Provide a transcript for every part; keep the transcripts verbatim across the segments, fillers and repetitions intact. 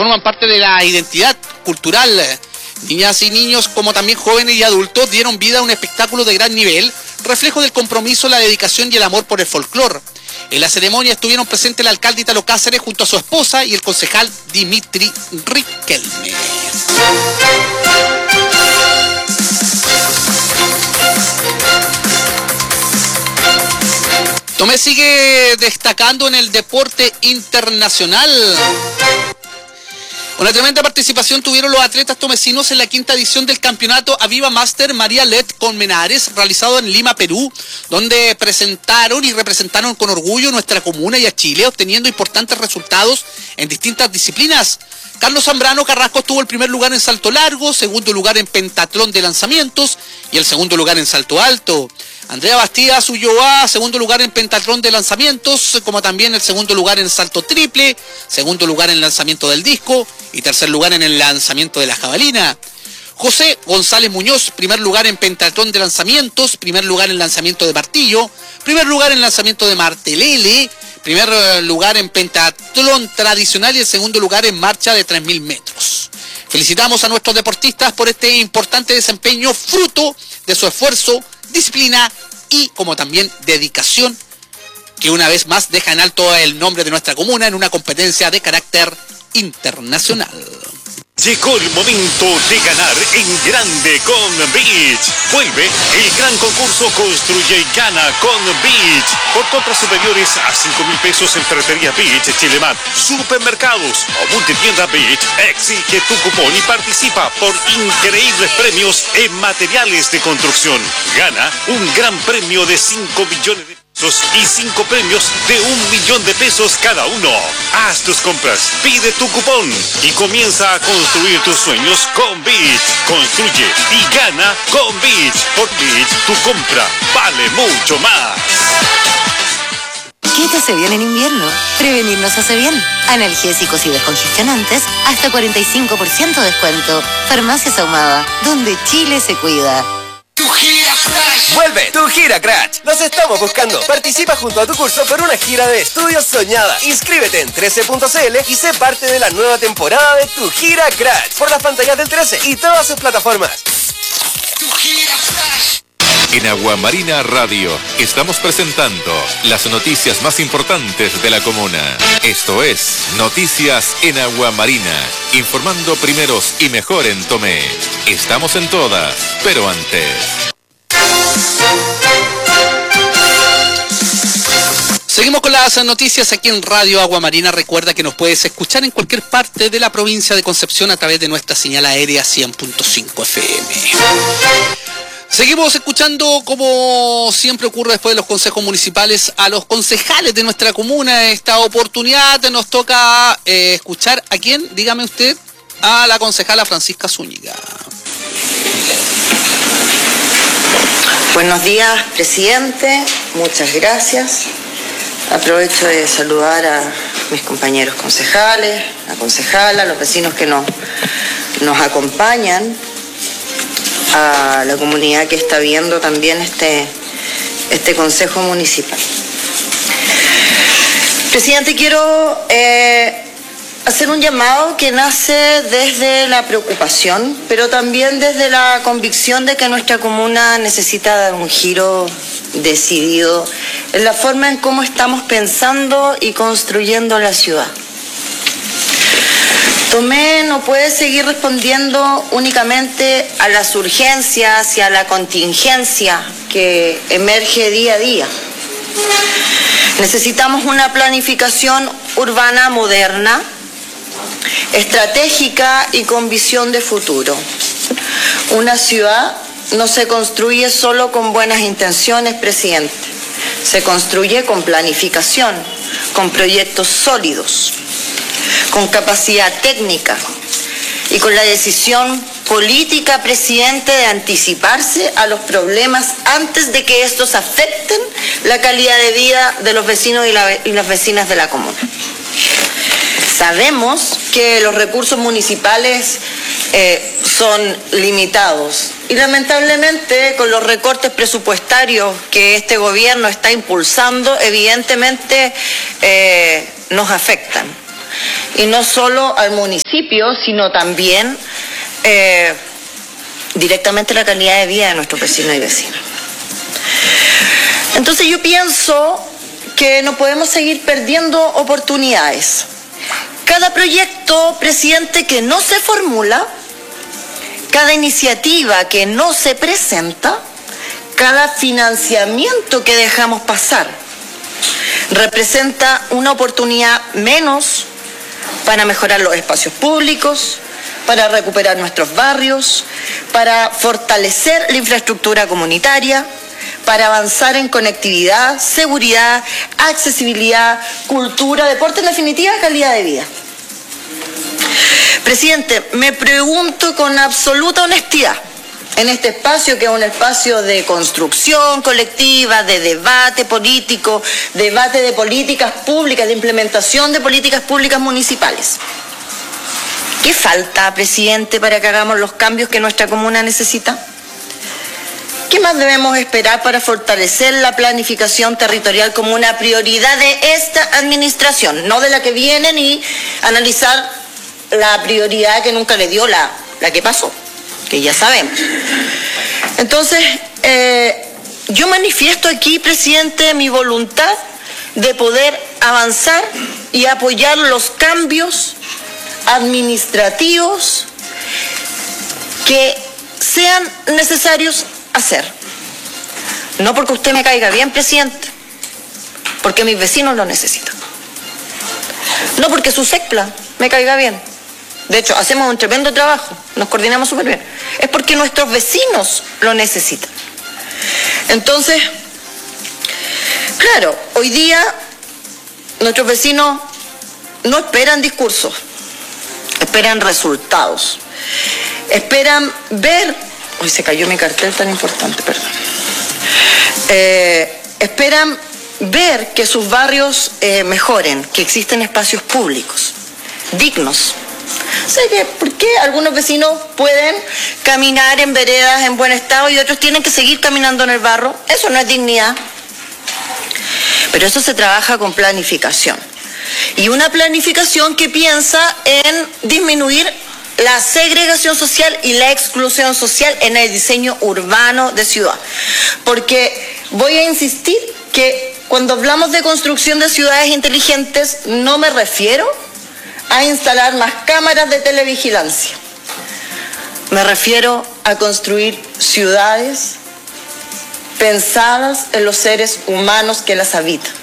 forman parte de la identidad cultural. Niñas y niños, como también jóvenes y adultos, dieron vida a un espectáculo de gran nivel, reflejo del compromiso, la dedicación y el amor por el folclore. En la ceremonia estuvieron presentes el alcalde Italo Cáceres junto a su esposa y el concejal Dimitri Riquelme. Tomé sigue destacando en el deporte internacional. Una tremenda participación tuvieron los atletas tomecinos en la quinta edición del campeonato Aviva Master María Let Colmenares, realizado en Lima, Perú, donde presentaron y representaron con orgullo nuestra comuna y a Chile, obteniendo importantes resultados en distintas disciplinas. Carlos Zambrano Carrasco tuvo el primer lugar en salto largo, segundo lugar en pentatlón de lanzamientos y el segundo lugar en salto alto. Andrea Bastidas Ulloa, segundo lugar en pentatlón de lanzamientos, como también el segundo lugar en salto triple, segundo lugar en lanzamiento del disco y tercer lugar en el lanzamiento de la jabalina. José González Muñoz, primer lugar en pentatlón de lanzamientos, primer lugar en lanzamiento de martillo, primer lugar en lanzamiento de martelele, primer lugar en pentatlón tradicional y el segundo lugar en marcha de tres mil metros. Felicitamos a nuestros deportistas por este importante desempeño, fruto de su esfuerzo, disciplina y como también dedicación, que una vez más deja en alto el nombre de nuestra comuna en una competencia de carácter internacional. Llegó el momento de ganar en grande con Beach. Vuelve el gran concurso Construye y Gana con Beach. Por compras superiores a cinco mil pesos en Ferretería Beach, Chilemat, Supermercados o Multitienda Beach, exige tu cupón y participa por increíbles premios en materiales de construcción. Gana un gran premio de cinco millones de pesos y cinco premios de un millón de pesos cada uno. Haz tus compras, pide tu cupón y comienza a construir tus sueños con Beach. Construye y gana con Beach. Por Beach, tu compra vale mucho más. ¿Qué te hace bien en invierno? Prevenir nos hace bien. Analgésicos y descongestionantes, hasta cuarenta y cinco por ciento de descuento. Farmacias Ahumada, donde Chile se cuida. Tu gira Crash. Vuelve tu gira Crash. Los estamos buscando. Participa junto a tu curso por una gira de estudios soñada. Inscríbete en trece punto c l y sé parte de la nueva temporada de tu gira Crash por las pantallas del trece y todas sus plataformas. Tu gira Crash. En Aguamarina Radio estamos presentando las noticias más importantes de la comuna. Esto es Noticias en Aguamarina, informando primeros y mejor en Tomé. Estamos en todas, pero antes. Seguimos con las noticias aquí en Radio Aguamarina. Recuerda que nos puedes escuchar en cualquier parte de la provincia de Concepción a través de nuestra señal aérea cien punto cinco F M. Seguimos escuchando, como siempre ocurre después de los consejos municipales, a los concejales de nuestra comuna. Esta oportunidad nos toca eh, escuchar a quién, dígame usted, a la concejala Francisca Zúñiga. Buenos días, presidente. Muchas gracias. Aprovecho de saludar a mis compañeros concejales, la concejala, a los vecinos que nos, nos acompañan, a la comunidad que está viendo también este, este consejo municipal. Presidente, quiero eh, hacer un llamado que nace desde la preocupación, pero también desde la convicción de que nuestra comuna necesita dar un giro decidido en la forma en cómo estamos pensando y construyendo la ciudad. Tomé no puede seguir respondiendo únicamente a las urgencias y a la contingencia que emerge día a día. Necesitamos una planificación urbana moderna, estratégica y con visión de futuro. Una ciudad no se construye solo con buenas intenciones, presidente. Se construye con planificación, con proyectos sólidos, con capacidad técnica y con la decisión política, presidente, de anticiparse a los problemas antes de que estos afecten la calidad de vida de los vecinos y, la, y las vecinas de la comuna. Sabemos que los recursos municipales eh, son limitados y lamentablemente con los recortes presupuestarios que este gobierno está impulsando, evidentemente eh, nos afectan. y no solo al municipio, sino también eh, directamente la calidad de vida de nuestros vecinos y vecinas. Entonces yo pienso que no podemos seguir perdiendo oportunidades. Cada proyecto, presidente, que no se formula, cada iniciativa que no se presenta, cada financiamiento que dejamos pasar, representa una oportunidad menos para mejorar los espacios públicos, para recuperar nuestros barrios, para fortalecer la infraestructura comunitaria, para avanzar en conectividad, seguridad, accesibilidad, cultura, deporte, en definitiva, calidad de vida. Presidente, me pregunto con absoluta honestidad, en este espacio que es un espacio de construcción colectiva, de debate político, debate de políticas públicas, de implementación de políticas públicas municipales. ¿Qué falta, presidente, para que hagamos los cambios que nuestra comuna necesita? ¿Qué más debemos esperar para fortalecer la planificación territorial como una prioridad de esta administración, no de la que viene, ni analizar la prioridad que nunca le dio la, la que pasó, que ya sabemos? Entonces, eh, yo manifiesto aquí, presidente, mi voluntad de poder avanzar y apoyar los cambios administrativos que sean necesarios hacer. No porque usted me caiga bien, presidente, porque mis vecinos lo necesitan. No porque su SECPLA me caiga bien. De hecho, hacemos un tremendo trabajo, nos coordinamos súper bien. Es porque nuestros vecinos lo necesitan. Entonces, claro, hoy día nuestros vecinos no esperan discursos, esperan resultados. Esperan ver... Hoy se cayó mi cartel tan importante, perdón. Eh, esperan ver que sus barrios eh, mejoren, que existen espacios públicos dignos. O sea, que, ¿por qué algunos vecinos pueden caminar en veredas en buen estado y otros tienen que seguir caminando en el barro? Eso no es dignidad. Pero eso se trabaja con planificación. Y una planificación que piensa en disminuir la segregación social y la exclusión social en el diseño urbano de ciudad. Porque voy a insistir que cuando hablamos de construcción de ciudades inteligentes, no me refiero a instalar más cámaras de televigilancia. Me refiero a construir ciudades pensadas en los seres humanos que las habitan.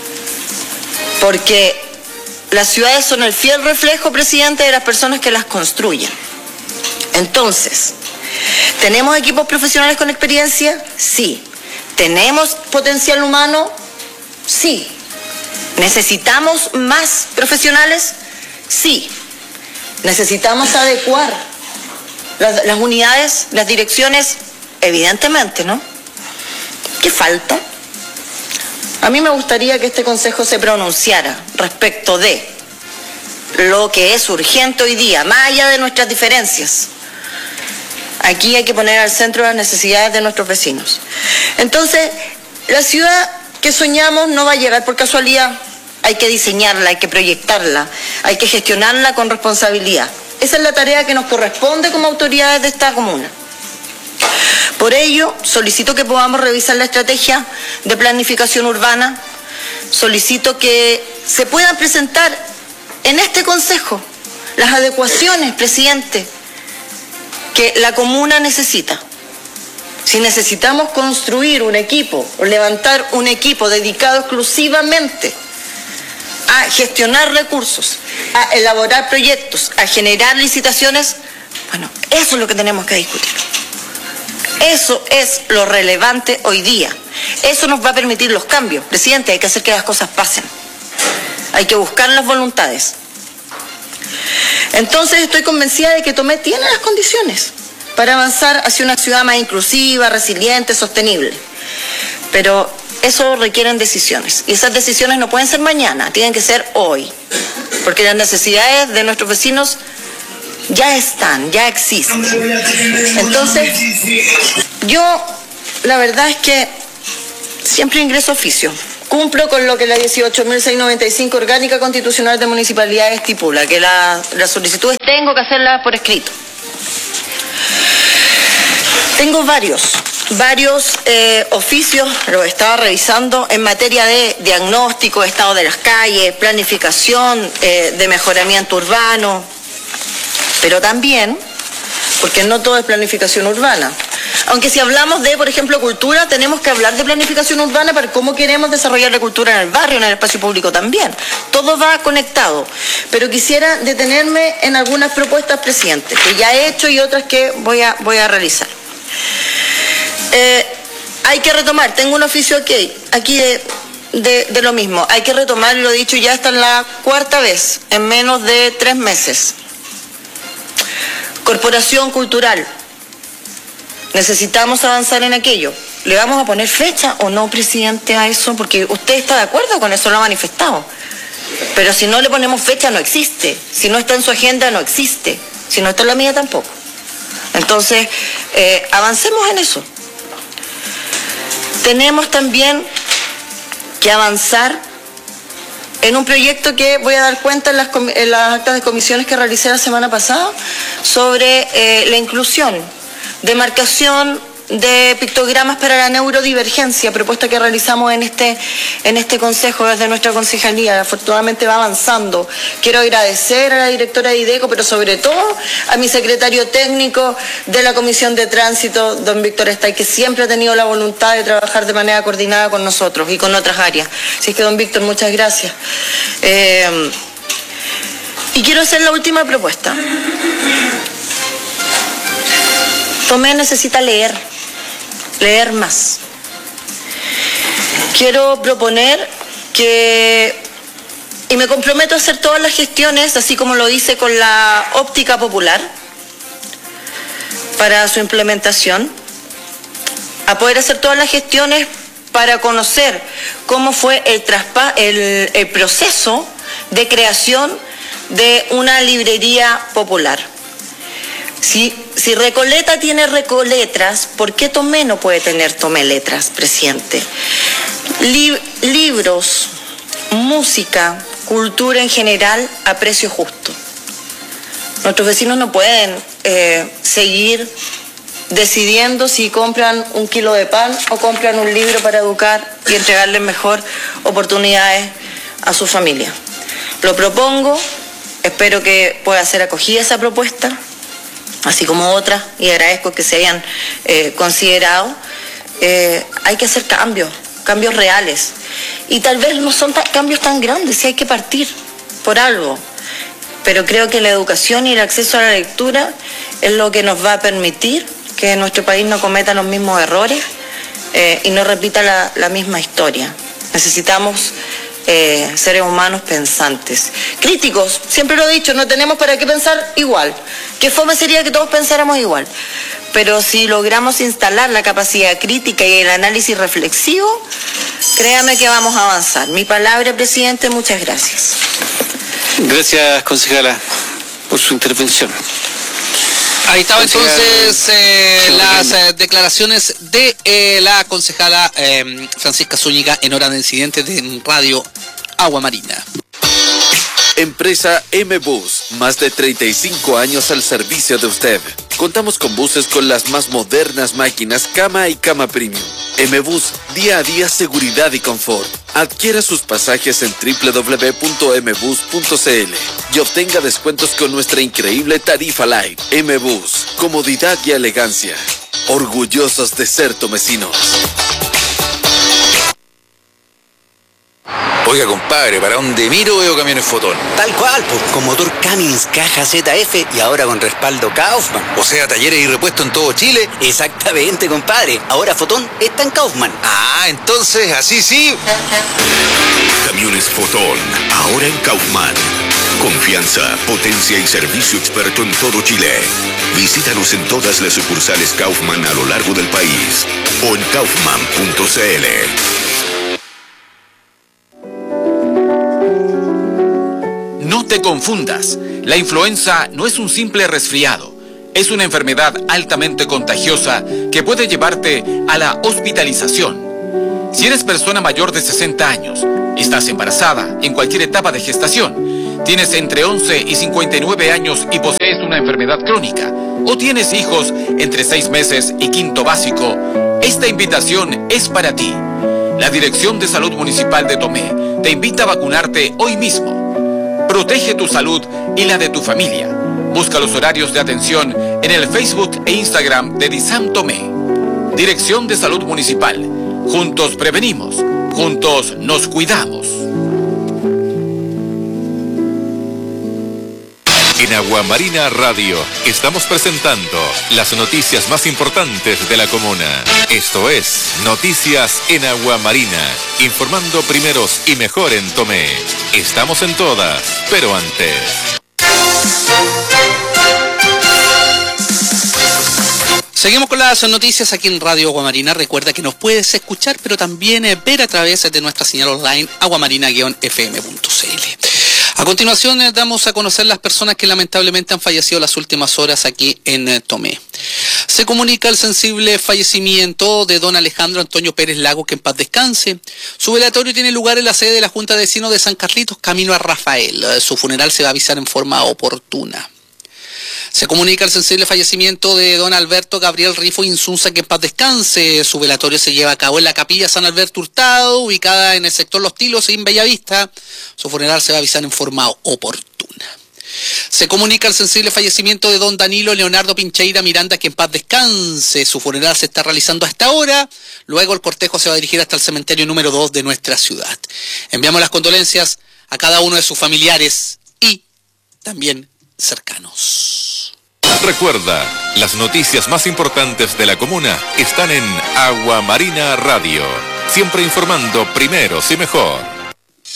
Porque las ciudades son el fiel reflejo, presidente, de las personas que las construyen. Entonces, ¿tenemos equipos profesionales con experiencia? Sí. ¿Tenemos potencial humano? Sí. ¿Necesitamos más profesionales? Sí. ¿Necesitamos adecuar las, las unidades, las direcciones? Evidentemente, ¿no? ¿Qué falta? A mí me gustaría que este Consejo se pronunciara respecto de lo que es urgente hoy día, más allá de nuestras diferencias. Aquí hay que poner al centro las necesidades de nuestros vecinos. Entonces, la ciudad que soñamos no va a llegar por casualidad. Hay que diseñarla, hay que proyectarla, hay que gestionarla con responsabilidad. Esa es la tarea que nos corresponde como autoridades de esta comuna. Por ello, solicito que podamos revisar la estrategia de planificación urbana, solicito que se puedan presentar en este Consejo las adecuaciones, presidente, que la comuna necesita. Si necesitamos construir un equipo o levantar un equipo dedicado exclusivamente a gestionar recursos, a elaborar proyectos, a generar licitaciones, bueno, eso es lo que tenemos que discutir. Eso es lo relevante hoy día. Eso nos va a permitir los cambios. Presidente, hay que hacer que las cosas pasen. Hay que buscar las voluntades. Entonces estoy convencida de que Tomé tiene las condiciones para avanzar hacia una ciudad más inclusiva, resiliente, sostenible. Pero eso requieren decisiones. Y esas decisiones no pueden ser mañana, tienen que ser hoy. Porque las necesidades de nuestros vecinos ya están, ya existen. Entonces, yo la verdad es que siempre ingreso oficio cumplo con lo que la dieciocho mil seiscientos noventa y cinco Orgánica Constitucional de Municipalidades estipula, que las la solicitudes tengo que hacerlas por escrito. Tengo varios, varios eh, oficios, los estaba revisando, en materia de diagnóstico, estado de las calles, planificación eh, de mejoramiento urbano, pero también, porque no todo es planificación urbana. Aunque si hablamos de, por ejemplo, cultura, tenemos que hablar de planificación urbana para cómo queremos desarrollar la cultura en el barrio, en el espacio público también. Todo va conectado. Pero quisiera detenerme en algunas propuestas, presidente, que ya he hecho y otras que voy a, voy a realizar. Eh, hay que retomar, tengo un oficio aquí, aquí de, de, de lo mismo, hay que retomar, lo he dicho ya hasta la cuarta vez, en menos de tres meses. Corporación cultural, necesitamos avanzar en aquello. ¿Le vamos a poner fecha o no, presidente, a eso? Porque usted está de acuerdo con eso, lo ha manifestado. Pero si no le ponemos fecha, no existe. Si no está en su agenda, no existe. Si no está en la mía, tampoco. Entonces, eh, avancemos en eso. Tenemos también que avanzar en un proyecto que voy a dar cuenta en las, en las actas de comisiones que realicé la semana pasada sobre eh, la inclusión, demarcación de pictogramas para la neurodivergencia, propuesta que realizamos en este, en este consejo desde nuestra concejalía. Afortunadamente va avanzando. Quiero agradecer a la directora de IDECO, pero sobre todo a mi secretario técnico de la Comisión de Tránsito, don Víctor Estay, que siempre ha tenido la voluntad de trabajar de manera coordinada con nosotros y con otras áreas. Así que, don Víctor, muchas gracias. Eh, y quiero hacer la última propuesta. Tomé necesita leer, leer más. Quiero proponer que, y me comprometo a hacer todas las gestiones, así como lo hice con la óptica popular, para su implementación, a poder hacer todas las gestiones para conocer cómo fue el, traspa el, el proceso de creación de una librería popular. Si, si Recoleta tiene Recoletras, ¿por qué Tomé no puede tener Tomeletras, presidente? Lib libros, música, cultura en general a precio justo. Nuestros vecinos no pueden eh, seguir decidiendo si compran un kilo de pan o compran un libro para educar y entregarles mejor oportunidades a su familia. Lo propongo, espero que pueda ser acogida esa propuesta, así como otras, y agradezco que se hayan eh, considerado. Eh, hay que hacer cambios, cambios reales. Y tal vez no son cambios tan grandes, si hay que partir por algo. Pero creo que la educación y el acceso a la lectura es lo que nos va a permitir que nuestro país no cometa los mismos errores eh, y no repita la, la misma historia. Necesitamos Eh, seres humanos pensantes, críticos. Siempre lo he dicho, no tenemos para qué pensar igual. Qué fome sería que todos pensáramos igual. Pero si logramos instalar la capacidad crítica y el análisis reflexivo, créame que vamos a avanzar. Mi palabra, presidente, muchas gracias. Gracias, concejala, por su intervención. Ahí estaba entonces eh, las eh, declaraciones de eh, la concejala eh, Francisca Zúñiga en hora de incidentes de Radio Agua Marina. Empresa M-Bus, más de treinta y cinco años al servicio de usted. Contamos con buses con las más modernas máquinas cama y cama premium. M-Bus, día a día seguridad y confort. Adquiera sus pasajes en doble u doble u doble u punto m bus punto c l y obtenga descuentos con nuestra increíble tarifa Light. M-Bus, comodidad y elegancia. Orgullosos de ser tomecinos. Oiga, compadre, ¿para dónde miro veo camiones Fotón? Tal cual, pues, con motor Cummins, caja Z F y ahora con respaldo Kaufman. O sea, talleres y repuestos en todo Chile. Exactamente, compadre. Ahora Fotón está en Kaufman. Ah, entonces, así sí. Camiones Fotón, ahora en Kaufman. Confianza, potencia y servicio experto en todo Chile. Visítanos en todas las sucursales Kaufman a lo largo del país o en kaufman punto c l. No te confundas, la influenza no es un simple resfriado, es una enfermedad altamente contagiosa que puede llevarte a la hospitalización. Si eres persona mayor de sesenta años, estás embarazada en cualquier etapa de gestación, tienes entre once y cincuenta y nueve años y posees una enfermedad crónica, o tienes hijos entre seis meses y quinto básico, esta invitación es para ti. La Dirección de Salud Municipal de Tomé te invita a vacunarte hoy mismo. Protege tu salud y la de tu familia. Busca los horarios de atención en el Facebook e Instagram de DISAM Tomé. Dirección de Salud Municipal. Juntos prevenimos. Juntos nos cuidamos. En Aguamarina Radio estamos presentando las noticias más importantes de la comuna. Esto es Noticias en Aguamarina, informando primeros y mejor en Tomé. Estamos en todas, pero antes. Seguimos con las noticias aquí en Radio Aguamarina. Recuerda que nos puedes escuchar, pero también eh, ver a través de nuestra señal online aguamarina guion f m punto c l. A continuación eh, damos a conocer las personas que lamentablemente han fallecido las últimas horas aquí en eh, Tomé. Se comunica el sensible fallecimiento de don Alejandro Antonio Pérez Lago, que en paz descanse. Su velatorio tiene lugar en la sede de la Junta de Vecinos de San Carlitos, camino a Rafael. Su funeral se va a avisar en forma oportuna. Se comunica el sensible fallecimiento de don Alberto Gabriel Rifo Insunza, que en paz descanse. Su velatorio se lleva a cabo en la capilla San Alberto Hurtado, ubicada en el sector Los Tilos, en Bellavista. Su funeral se va a avisar en forma oportuna. Se comunica el sensible fallecimiento de don Danilo Leonardo Pincheira Miranda, que en paz descanse. Su funeral se está realizando a esta hora. Luego el cortejo se va a dirigir hasta el cementerio número dos de nuestra ciudad. Enviamos las condolencias a cada uno de sus familiares y también cercanos. Recuerda, las noticias más importantes de la comuna están en Aguamarina Radio, siempre informando primeros y mejor.